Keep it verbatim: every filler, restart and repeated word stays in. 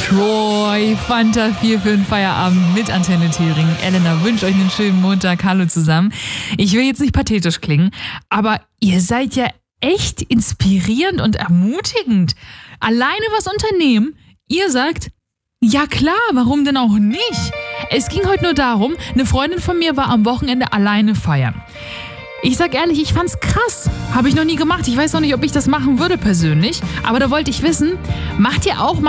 Troy, Fanta vier für den Feierabend mit Antenne Thüringen. Elena wünscht euch einen schönen Montag. Hallo zusammen. Ich will jetzt nicht pathetisch klingen, aber ihr seid ja echt inspirierend und ermutigend. Alleine was unternehmen. Ihr sagt, ja klar, warum denn auch nicht? Es ging heute nur darum, eine Freundin von mir war am Wochenende alleine feiern. Ich sag ehrlich, ich fand's krass. Habe ich noch nie gemacht. Ich weiß noch nicht, ob ich das machen würde persönlich. Aber da wollte ich wissen, macht ihr auch